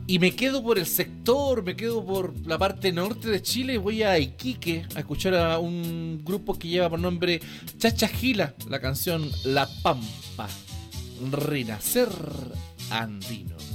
Y me quedo por el sector, me quedo por la parte norte de Chile y voy a Iquique a escuchar a un grupo que lleva por nombre Chachagila, la canción La Pampa, Renacer Andino.